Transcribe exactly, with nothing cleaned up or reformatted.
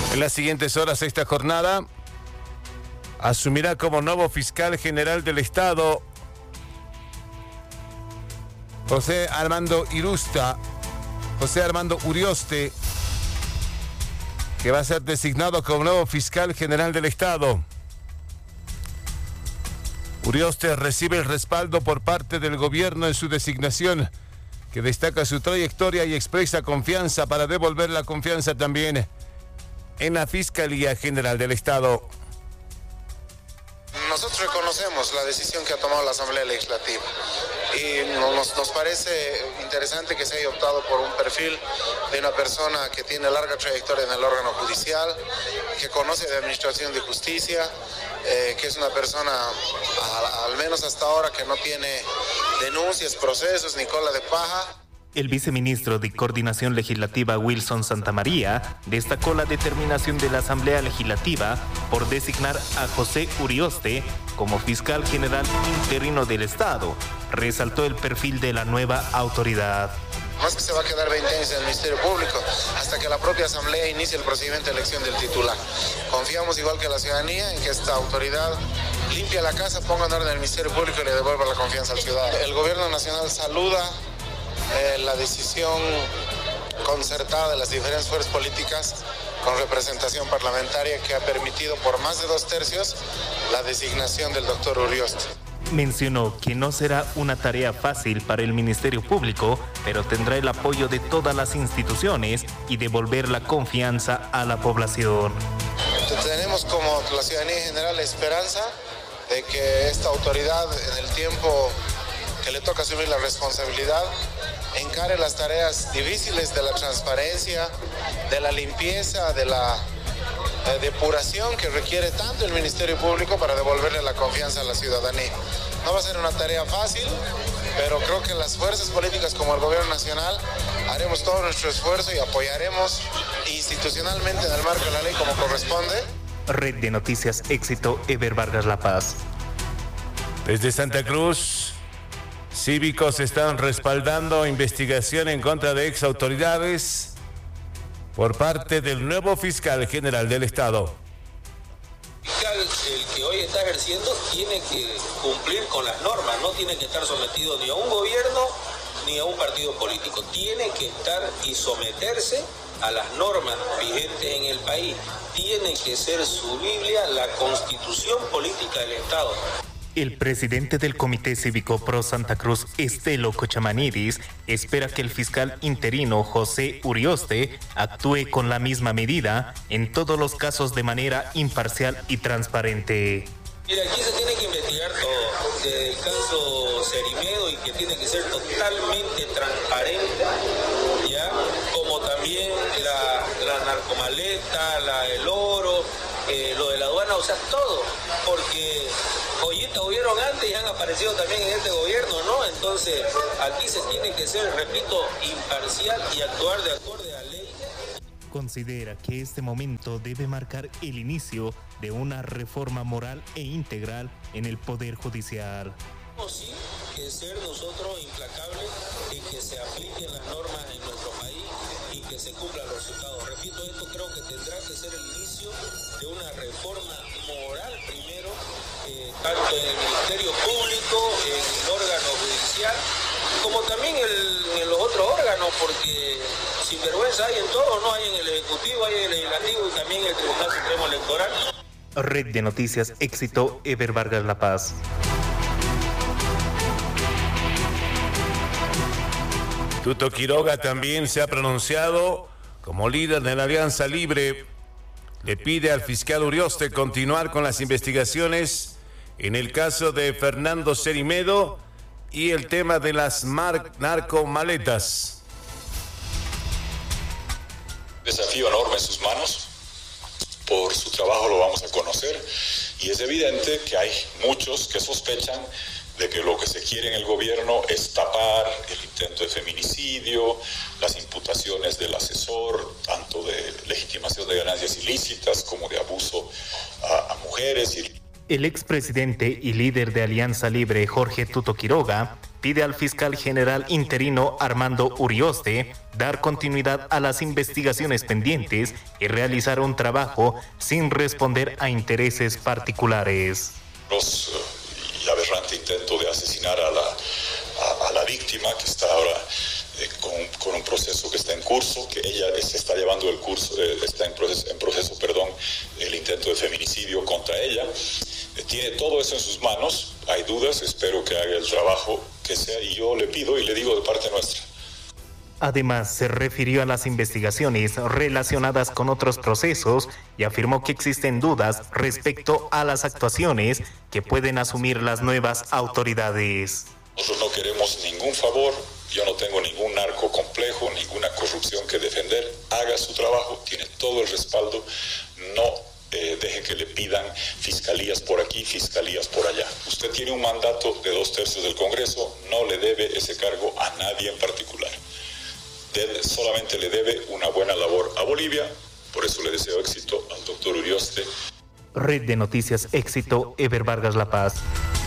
En las siguientes horas, esta jornada asumirá como nuevo fiscal general del Estado José Armando Irusta, José Armando Urioste, que va a ser designado como nuevo fiscal general del Estado. Urioste recibe el respaldo por parte del gobierno en su designación, que destaca su trayectoria y expresa confianza para devolver la confianza también en la Fiscalía General del Estado. Nosotros reconocemos la decisión que ha tomado la Asamblea Legislativa y nos, nos parece interesante que se haya optado por un perfil de una persona que tiene larga trayectoria en el órgano judicial, que conoce de administración de justicia, eh, que es una persona, al, al menos hasta ahora, que no tiene denuncias, procesos ni cola de paja. El viceministro de Coordinación Legislativa, Wilson Santamaría, destacó la determinación de la Asamblea Legislativa por designar a José Urioste como fiscal general interino del Estado. Resaltó el perfil de la nueva autoridad. No es que se va a quedar veinte años en el Ministerio Público hasta que la propia Asamblea inicie el procedimiento de elección del titular. Confiamos, igual que la ciudadanía, en que esta autoridad limpie la casa, ponga en orden el Ministerio Público y le devuelva la confianza al ciudadano. El Gobierno Nacional saluda Eh, la decisión concertada de las diferentes fuerzas políticas con representación parlamentaria que ha permitido por más de dos tercios la designación del doctor Urioste. Mencionó que no será una tarea fácil para el Ministerio Público, pero tendrá el apoyo de todas las instituciones y devolver la confianza a la población. Tenemos como la ciudadanía en general la esperanza de que esta autoridad, en el tiempo que le toca asumir la responsabilidad, encare las tareas difíciles de la transparencia, de la limpieza, de la eh, depuración que requiere tanto el Ministerio Público para devolverle la confianza a la ciudadanía. No va a ser una tarea fácil, pero creo que las fuerzas políticas como el Gobierno Nacional haremos todo nuestro esfuerzo y apoyaremos institucionalmente en el marco de la ley como corresponde. Red de Noticias Éxito, Eber Vargas La Paz. Desde Santa Cruz, cívicos están respaldando investigación en contra de exautoridades por parte del nuevo fiscal general del Estado. El fiscal, el que hoy está ejerciendo, tiene que cumplir con las normas, no tiene que estar sometido ni a un gobierno ni a un partido político. Tiene que estar y someterse a las normas vigentes en el país. Tiene que ser su Biblia la Constitución Política del Estado. El presidente del Comité Cívico Pro Santa Cruz, Estelo Cochamanidis, espera que el fiscal interino José Urioste actúe con la misma medida en todos los casos de manera imparcial y transparente. Mira, aquí se tiene que investigar todo, desde el caso Cerimedo, y que tiene que ser totalmente transparente, ¿ya? Como también la, la narcomaleta, la, el oro, eh, lo de la aduana, o sea, todo, porque joyitas hubieron antes y han aparecido también en este gobierno, ¿no? Entonces, aquí se tiene que ser, repito, imparcial y actuar de acuerdo a la ley. Considera que este momento debe marcar el inicio de una reforma moral e integral en el Poder Judicial. Sí, que ser nosotros implacables y que se apliquen las normas en nuestro país y que se cumplan los resultados. Repito, esto creo que tendrá que ser el inicio de una reforma moral primero, eh, tanto en el Ministerio Público, en el órgano judicial, como también el, en los otros órganos, porque sinvergüenza hay en todo, ¿no? Hay en el Ejecutivo, hay en el Legislativo y también en el Tribunal Supremo Electoral. Red de Noticias Éxito, Eber Vargas La Paz. Tuto Quiroga también se ha pronunciado como líder de la Alianza Libre. Le pide al fiscal Urioste continuar con las investigaciones en el caso de Fernando Cerimedo y el tema de las narcomaletas. Desafío enorme en sus manos. Por su trabajo lo vamos a conocer y es evidente que hay muchos que sospechan de que lo que se quiere en el gobierno es tapar el intento de feminicidio, las imputaciones del asesor, tanto de legitimación de ganancias ilícitas como de abuso a, a mujeres. Y... El expresidente y líder de Alianza Libre, Jorge Tuto Quiroga, pide al fiscal general interino Armando Urioste dar continuidad a las investigaciones pendientes y realizar un trabajo sin responder a intereses particulares. Los, uh, y aberrante intento de asesinar a la, a, a la víctima, que está ahora eh, con, con un proceso que está en curso, que ella se está llevando el curso, eh, está en proceso, en proceso, perdón, el intento de feminicidio contra ella. Eh, tiene todo eso en sus manos, hay dudas, espero que haga el trabajo que sea, y yo le pido y le digo de parte nuestra. Además, se refirió a las investigaciones relacionadas con otros procesos y afirmó que existen dudas respecto a las actuaciones que pueden asumir las nuevas autoridades. Nosotros no queremos ningún favor, yo no tengo ningún narco complejo, ninguna corrupción que defender. Haga su trabajo, tiene todo el respaldo, no eh, deje que le pidan fiscalías por aquí, fiscalías por allá. Usted tiene un mandato de dos tercios del Congreso, no le debe ese cargo a nadie en particular. Debe, solamente le debe una buena labor a Bolivia, por eso le deseo éxito al doctor Urioste. Red de Noticias Éxito, Eber Vargas La Paz.